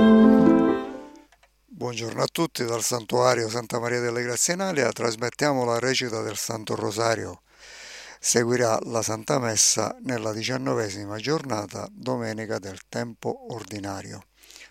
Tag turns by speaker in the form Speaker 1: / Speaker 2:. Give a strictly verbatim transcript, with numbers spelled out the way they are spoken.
Speaker 1: Buongiorno a tutti dal Santuario Santa Maria delle Grazie in Alia, trasmettiamo la recita del Santo Rosario. Seguirà la Santa Messa nella diciannovesima giornata, domenica del tempo ordinario.